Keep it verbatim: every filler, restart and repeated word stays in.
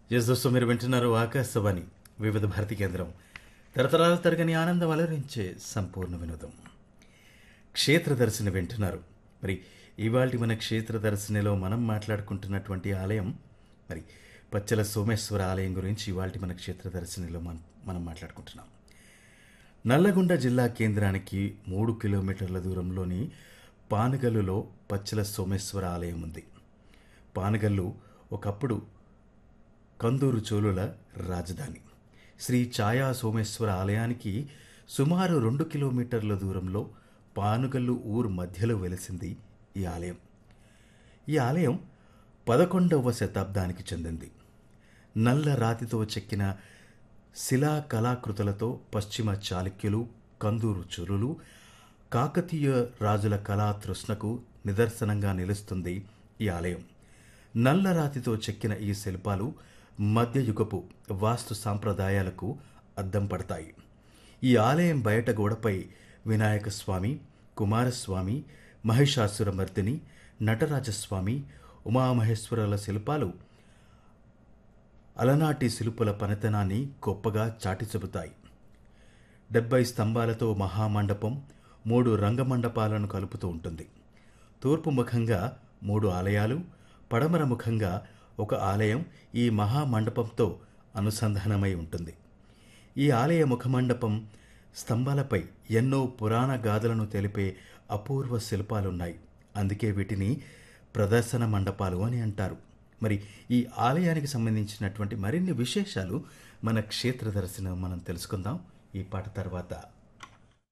Yes దోస్తు మీరు వింటున్నారు ఆకాశవాణి వివిధ భారతి కేంద్రం తరతరాల తరగని ఆనందం అలరించే సంపూర్ణ వినోదం క్షేత్రదర్శిని వింటున్నారు. మరి ఇవాళ మన క్షేత్రదర్శినిలో మనం మాట్లాడుకుంటున్నటువంటి ఆలయం మరి పచ్చల సోమేశ్వర ఆలయం గురించి ఇవాళ మన క్షేత్రదర్శినిలో మనం మనం మాట్లాడుకుంటున్నాం. నల్లగొండ జిల్లా కేంద్రానికి మూడు కిలోమీటర్ల దూరంలోని పానగల్లులో పచ్చల సోమేశ్వర ఆలయం ఉంది. పానగల్లు ఒకప్పుడు కందూరు చోళుల రాజధాని. శ్రీ ఛాయా సోమేశ్వర ఆలయానికి సుమారు రెండు కిలోమీటర్ల దూరంలో పానుగల్లు ఊరు మధ్యలో వెలిసింది ఈ ఆలయం. ఈ ఆలయం పదకొండవ శతాబ్దానికి చెందింది. నల్ల రాతితో చెక్కిన శిలా కళాకృతులతో పశ్చిమ చాళుక్యులు, కందూరు చోళులు, కాకతీయ రాజుల కళా తృష్ణకు నిదర్శనంగా నిలుస్తుంది ఈ ఆలయం. నల్ల రాతితో చెక్కిన ఈ శిల్పాలు మధ్యయుగపు వాస్తు సాంప్రదాయాలకు అద్దం పడతాయి. ఈ ఆలయం బయట గోడపై వినాయక స్వామి, కుమారస్వామి, మహిషాసురమర్దిని, నటరాజస్వామి, ఉమామహేశ్వరుల శిల్పాలు అలనాటి శిల్పుల పనితనాన్ని గొప్పగా చాటి చెబుతాయి. డెబ్బై స్తంభాలతో మహామండపం మూడు రంగమండపాలను కలుపుతూ ఉంటుంది. తూర్పు ముఖంగా మూడు ఆలయాలు, పడమర ముఖంగా ఒక ఆలయం ఈ మహామండపంతో అనుసంధానమై ఉంటుంది. ఈ ఆలయ ముఖమండపం స్తంభాలపై ఎన్నో పురాణ గాథలను తెలిపే అపూర్వ శిల్పాలున్నాయి. అందుకే వీటిని ప్రదర్శన మండపాలు అని అంటారు. మరి ఈ ఆలయానికి సంబంధించినటువంటి మరిన్ని విశేషాలు మన క్షేత్రదర్శనం మనం తెలుసుకుందాం ఈ పాట తర్వాత.